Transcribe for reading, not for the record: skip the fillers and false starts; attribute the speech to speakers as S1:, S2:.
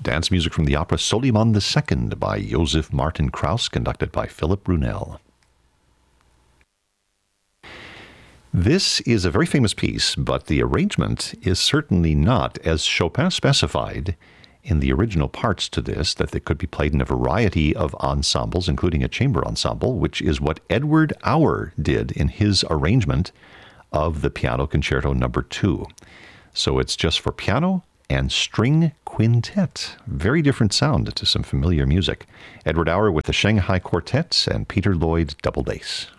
S1: dance music from the opera Soliman II by Josef Martin Krauss, conducted by Philip Brunel. This is a very famous piece, but the arrangement is certainly not, as Chopin specified in the original parts to this, that they could be played in a variety of ensembles, including a chamber ensemble, which is what Edward Auer did in his arrangement of the Piano Concerto No. 2. So it's just for piano and string quintet. Very different sound to some familiar music. Edward Auer with the Shanghai Quartet and Peter Lloyd double bass.